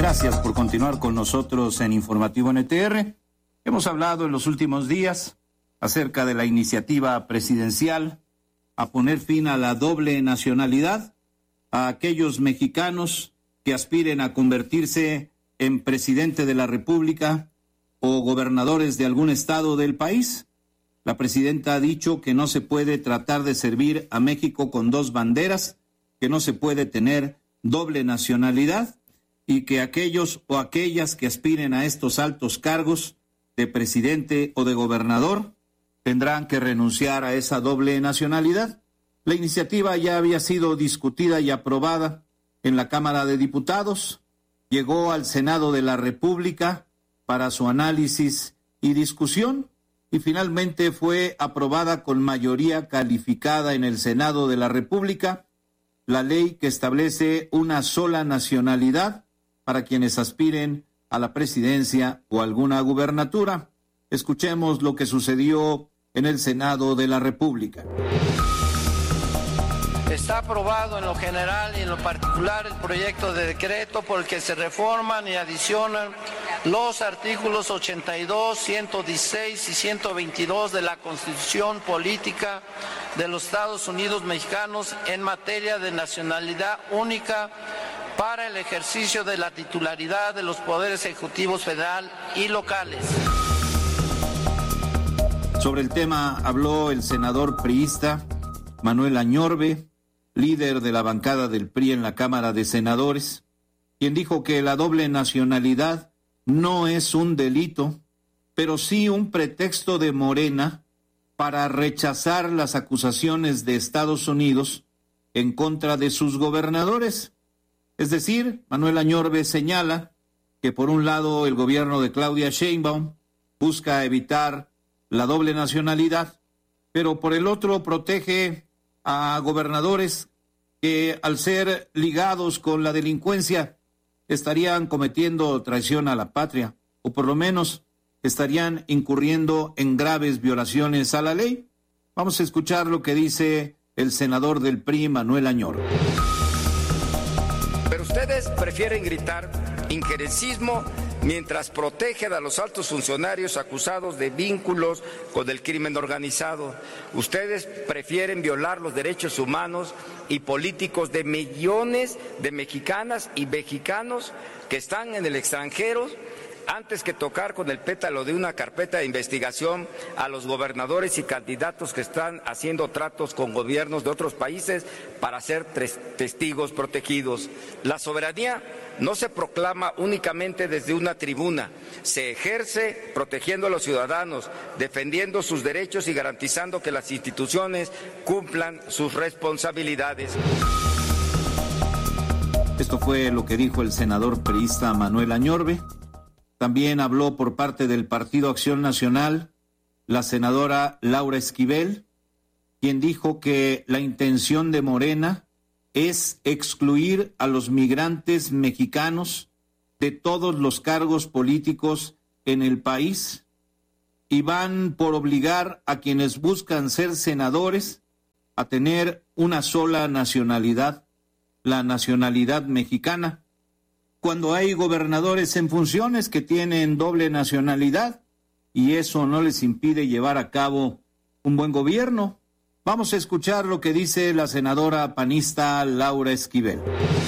Gracias por continuar con nosotros en Informativo NTR. Hemos hablado en los últimos días acerca de la iniciativa presidencial a poner fin a la doble nacionalidad a aquellos mexicanos que aspiren a convertirse en presidente de la República o gobernadores de algún estado del país. La presidenta ha dicho que no se puede tratar de servir a México con dos banderas, que no se puede tener doble nacionalidad y que aquellos o aquellas que aspiren a estos altos cargos de presidente o de gobernador tendrán que renunciar a esa doble nacionalidad. La iniciativa ya había sido discutida y aprobada en la Cámara de Diputados, llegó al Senado de la República para su análisis y discusión y finalmente fue aprobada con mayoría calificada en el Senado de la República la ley que establece una sola nacionalidad para quienes aspiren a la presidencia o alguna gubernatura. Escuchemos lo que sucedió en el Senado de la República. Está aprobado en lo general y en lo particular el proyecto de decreto por el que se reforman y adicionan los artículos 82, 116 y 122 de la Constitución Política de los Estados Unidos Mexicanos en materia de nacionalidad única para el ejercicio de la titularidad de los poderes ejecutivos federal y locales. Sobre el tema habló el senador priista Manuel Añorbe, líder de la bancada del PRI en la Cámara de Senadores, quien dijo que la doble nacionalidad no es un delito, pero sí un pretexto de Morena para rechazar las acusaciones de Estados Unidos en contra de sus gobernadores. Es decir, Manuel Añorbe señala que por un lado el gobierno de Claudia Sheinbaum busca evitar la doble nacionalidad, pero por el otro protege a gobernadores que al ser ligados con la delincuencia estarían cometiendo traición a la patria, o por lo menos estarían incurriendo en graves violaciones a la ley. Vamos a escuchar lo que dice el senador del PRI, Manuel Añorbe. Pero ustedes prefieren gritar injerencismo mientras protegen a los altos funcionarios acusados de vínculos con el crimen organizado. Ustedes prefieren violar los derechos humanos y políticos de millones de mexicanas y mexicanos que están en el extranjero antes que tocar con el pétalo de una carpeta de investigación a los gobernadores y candidatos que están haciendo tratos con gobiernos de otros países para ser testigos protegidos. La soberanía no se proclama únicamente desde una tribuna, se ejerce protegiendo a los ciudadanos, defendiendo sus derechos y garantizando que las instituciones cumplan sus responsabilidades. Esto fue lo que dijo el senador priista Manuel Añorbe. También habló por parte del Partido Acción Nacional la senadora Laura Esquivel, quien dijo que la intención de Morena es excluir a los migrantes mexicanos de todos los cargos políticos en el país y van por obligar a quienes buscan ser senadores a tener una sola nacionalidad, la nacionalidad mexicana, cuando hay gobernadores en funciones que tienen doble nacionalidad y eso no les impide llevar a cabo un buen gobierno. Vamos a escuchar lo que dice la senadora panista Laura Esquivel.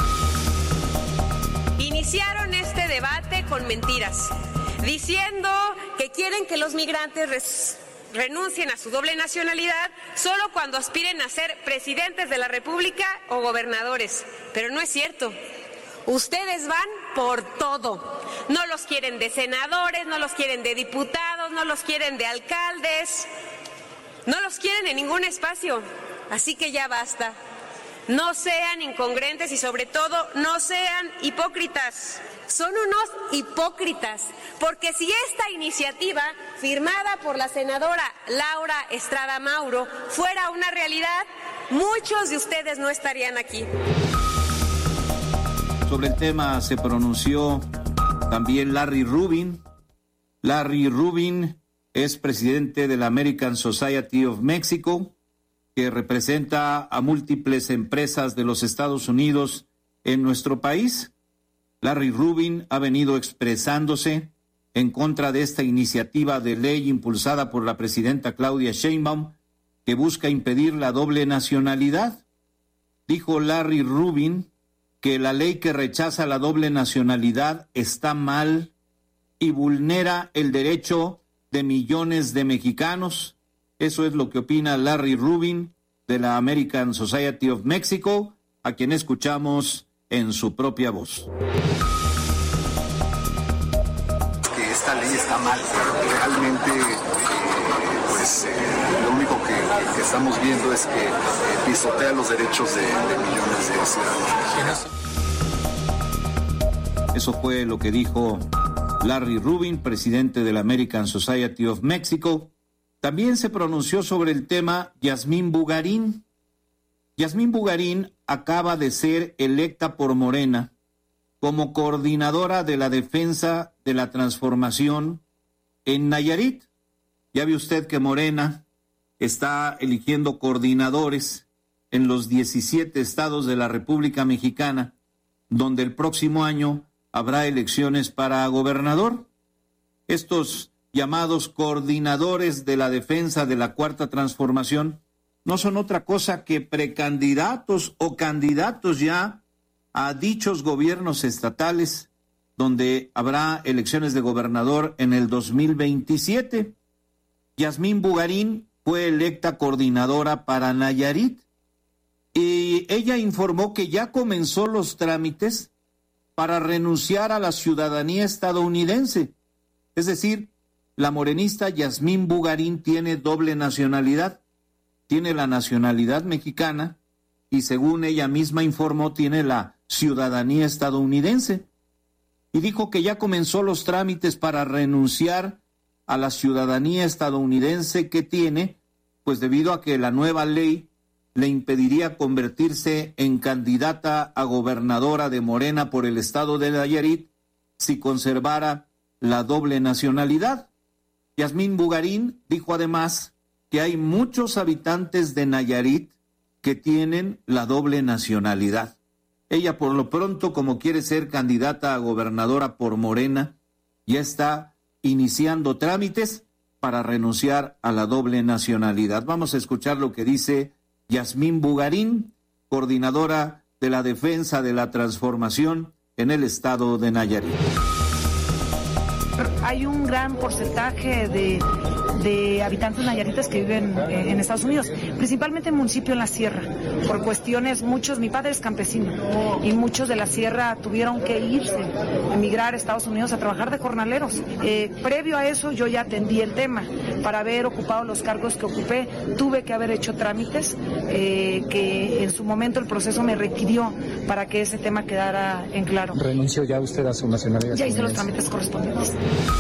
Iniciaron este debate con mentiras, diciendo que quieren que los migrantes renuncien a su doble nacionalidad solo cuando aspiren a ser presidentes de la República o gobernadores. Pero no es cierto. Ustedes van por todo. No los quieren de senadores, no los quieren de diputados, no los quieren de alcaldes, no los quieren en ningún espacio. Así que ya basta. No sean incongruentes y sobre todo no sean hipócritas. Son unos hipócritas, porque si esta iniciativa firmada por la senadora Laura Estrada Mauro fuera una realidad, muchos de ustedes no estarían aquí. Sobre el tema se pronunció también Larry Rubin. Larry Rubin es presidente de la American Society of Mexico, que representa a múltiples empresas de los Estados Unidos en nuestro país. Larry Rubin ha venido expresándose en contra de esta iniciativa de ley impulsada por la presidenta Claudia Sheinbaum, que busca impedir la doble nacionalidad. Dijo Larry Rubin que la ley que rechaza la doble nacionalidad está mal y vulnera el derecho de millones de mexicanos. Eso es lo que opina Larry Rubin de la American Society of Mexico, a quien escuchamos en su propia voz. Que esta ley está mal, realmente lo único que estamos viendo es que pisotea los derechos de millones de ciudadanos. Eso fue lo que dijo Larry Rubin, presidente de la American Society of Mexico. También se pronunció sobre el tema Yasmín Bugarín. Yasmín Bugarín acaba de ser electa por Morena como coordinadora de la defensa de la transformación en Nayarit. Ya ve usted que Morena está eligiendo coordinadores en los 17 estados de la República Mexicana, donde el próximo año habrá elecciones para gobernador. Estos llamados coordinadores de la defensa de la Cuarta Transformación no son otra cosa que precandidatos o candidatos ya a dichos gobiernos estatales, donde habrá elecciones de gobernador en el 2027. Yasmín Bugarín fue electa coordinadora para Nayarit y ella informó que ya comenzó los trámites para renunciar a la ciudadanía estadounidense. Es decir, la morenista Yasmín Bugarín tiene doble nacionalidad. Tiene la nacionalidad mexicana y, según ella misma informó, tiene la ciudadanía estadounidense. Y dijo que ya comenzó los trámites para renunciar a la ciudadanía estadounidense que tiene, pues debido a que la nueva ley le impediría convertirse en candidata a gobernadora de Morena por el estado de Nayarit si conservara la doble nacionalidad. Yasmín Bugarín dijo además que hay muchos habitantes de Nayarit que tienen la doble nacionalidad. Ella, por lo pronto, como quiere ser candidata a gobernadora por Morena, ya está iniciando trámites para renunciar a la doble nacionalidad. Vamos a escuchar lo que dice Yasmín Bugarín, coordinadora de la defensa de la transformación en el estado de Nayarit. Hay un gran porcentaje de habitantes nayaritas que viven en Estados Unidos, principalmente en municipio en la sierra, por cuestiones, mi padre es campesino y muchos de la sierra tuvieron que irse, emigrar a Estados Unidos a trabajar de jornaleros. Previo a eso yo ya atendí el tema. Para haber ocupado los cargos que ocupé, tuve que haber hecho trámites que en su momento el proceso me requirió para que ese tema quedara en claro. ¿Renunció ya usted a su nacionalidad? Ya hice los trámites correspondientes.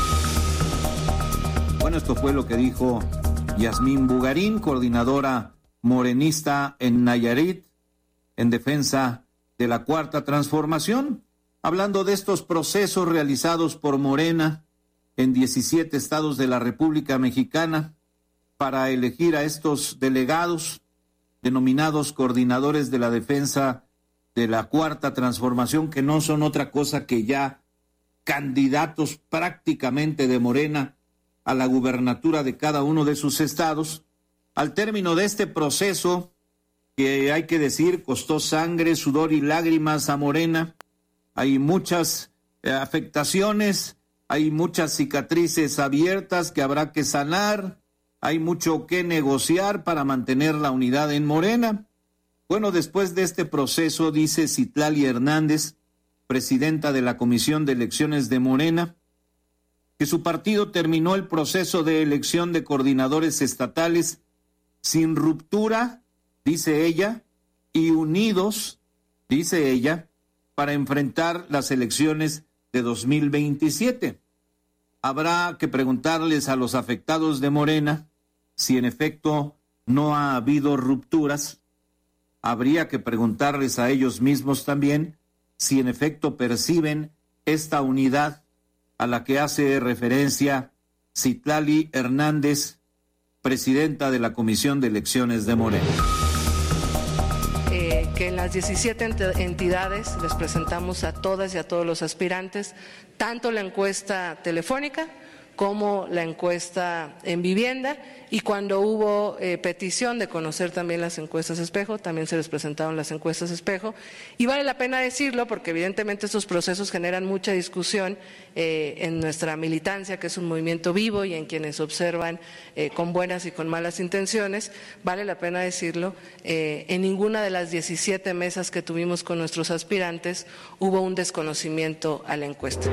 Bueno, esto fue lo que dijo Yasmín Bugarín, coordinadora morenista en Nayarit, en defensa de la Cuarta Transformación, hablando de estos procesos realizados por Morena en 17 estados de la República Mexicana para elegir a estos delegados denominados coordinadores de la defensa de la Cuarta Transformación, que no son otra cosa que ya candidatos prácticamente de Morena a la gubernatura de cada uno de sus estados. Al término de este proceso, que hay que decir costó sangre, sudor y lágrimas a Morena, hay muchas afectaciones, hay muchas cicatrices abiertas que habrá que sanar, hay mucho que negociar para mantener la unidad en Morena. Bueno, después de este proceso, dice Citlali Hernández, presidenta de la Comisión de Elecciones de Morena, que su partido terminó el proceso de elección de coordinadores estatales sin ruptura, dice ella, y unidos, dice ella, para enfrentar las elecciones de 2027. Habrá que preguntarles a los afectados de Morena si en efecto no ha habido rupturas. Habría que preguntarles a ellos mismos también si en efecto perciben esta unidad a la que hace referencia Citlali Hernández, presidenta de la Comisión de Elecciones de Morena. que en las 17 entidades les presentamos a todas y a todos los aspirantes tanto la encuesta telefónica como la encuesta en vivienda, y cuando hubo petición de conocer también las encuestas espejo, también se les presentaron las encuestas espejo, y vale la pena decirlo porque evidentemente estos procesos generan mucha discusión en nuestra militancia, que es un movimiento vivo, y en quienes observan con buenas y con malas intenciones. Vale la pena decirlo, en ninguna de las 17 mesas que tuvimos con nuestros aspirantes hubo un desconocimiento a la encuesta.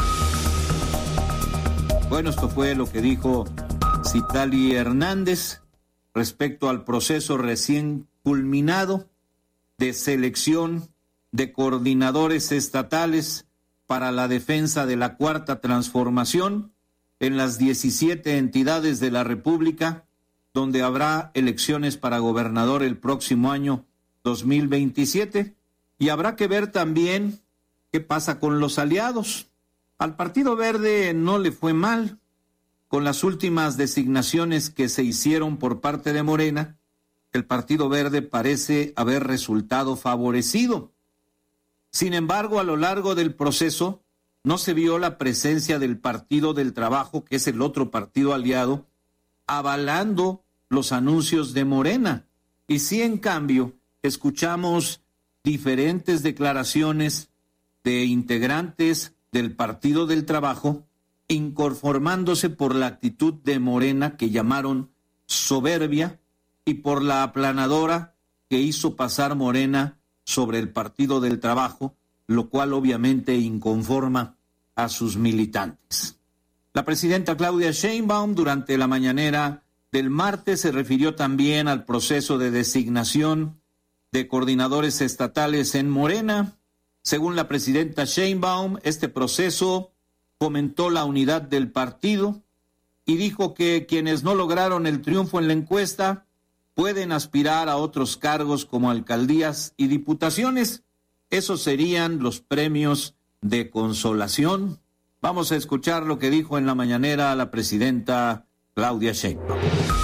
Bueno, esto fue lo que dijo Citlali Hernández respecto al proceso recién culminado de selección de coordinadores estatales para la defensa de la Cuarta Transformación en las 17 entidades de la República, donde habrá elecciones para gobernador el próximo año 2027, y habrá que ver también qué pasa con los aliados. Al Partido Verde no le fue mal con las últimas designaciones que se hicieron por parte de Morena. El Partido Verde parece haber resultado favorecido. Sin embargo, a lo largo del proceso no se vio la presencia del Partido del Trabajo, que es el otro partido aliado, avalando los anuncios de Morena. Y sí, en cambio, escuchamos diferentes declaraciones de integrantes del Partido del Trabajo inconformándose por la actitud de Morena, que llamaron soberbia, y por la aplanadora que hizo pasar Morena sobre el Partido del Trabajo, lo cual obviamente inconforma a sus militantes. La presidenta Claudia Sheinbaum durante la mañanera del martes se refirió también al proceso de designación de coordinadores estatales en Morena. Según la presidenta Sheinbaum, este proceso fomentó la unidad del partido y dijo que quienes no lograron el triunfo en la encuesta pueden aspirar a otros cargos como alcaldías y diputaciones. Esos serían los premios de consolación. Vamos a escuchar lo que dijo en la mañanera la presidenta Claudia Sheinbaum.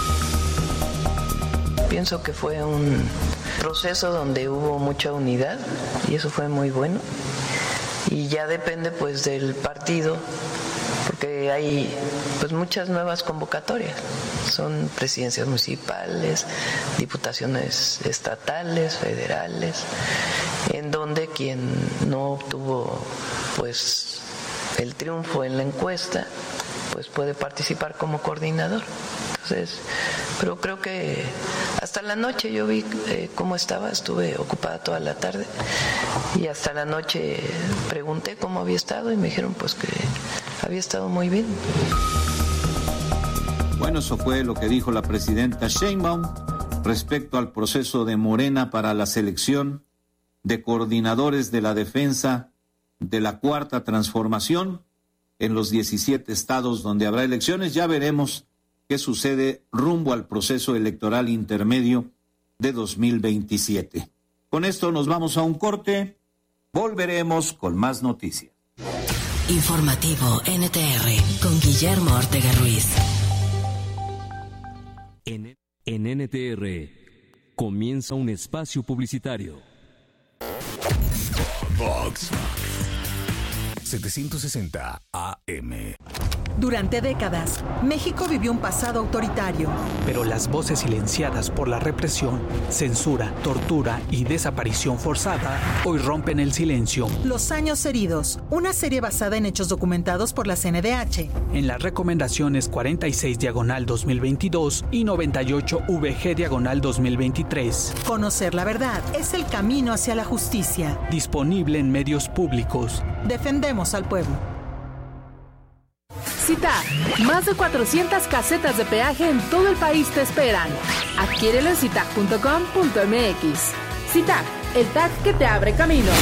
Pienso que fue un proceso donde hubo mucha unidad y eso fue muy bueno, y ya depende pues del partido, porque hay pues muchas nuevas convocatorias, son presidencias municipales, diputaciones estatales, federales, en donde quien no obtuvo pues el triunfo en la encuesta pues puede participar como coordinador. Entonces, pero creo que hasta la noche yo vi cómo estaba, estuve ocupada toda la tarde y hasta la noche pregunté cómo había estado y me dijeron pues que había estado muy bien. Bueno, eso fue lo que dijo la presidenta Sheinbaum respecto al proceso de Morena para la selección de coordinadores de la defensa de la Cuarta Transformación en los 17 estados donde habrá elecciones. Ya veremos qué sucede rumbo al proceso electoral intermedio de 2027. Con esto nos vamos a un corte. Volveremos con más noticias. Informativo NTR con Guillermo Ortega Ruiz. En NTR comienza un espacio publicitario. Vox 760 AM. Durante décadas, México vivió un pasado autoritario. Pero las voces silenciadas por la represión, censura, tortura y desaparición forzada hoy rompen el silencio. Los años heridos, una serie basada en hechos documentados por la CNDH. En las recomendaciones 46/2022 y 98/VG/2023. Conocer la verdad es el camino hacia la justicia. Disponible en medios públicos. Defendemos al pueblo. CITAG, más de 400 casetas de peaje en todo el país te esperan. Adquiérelo en citag.com.mx. CITAG, el tag que te abre camino.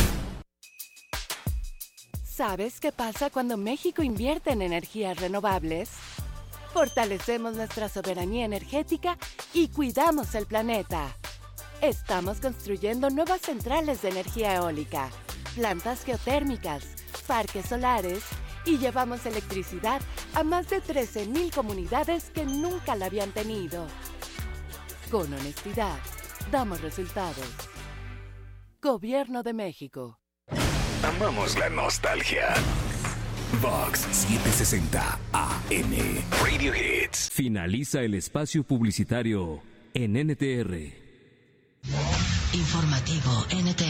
¿Sabes qué pasa cuando México invierte en energías renovables? Fortalecemos nuestra soberanía energética y cuidamos el planeta. Estamos construyendo nuevas centrales de energía eólica, plantas geotérmicas, parques solares y llevamos electricidad a más de 13,000 comunidades que nunca la habían tenido. Con honestidad, damos resultados. Gobierno de México. Amamos la nostalgia. Vox 760 AM. Radio Hits. Finaliza el espacio publicitario en NTR. Informativo NTR.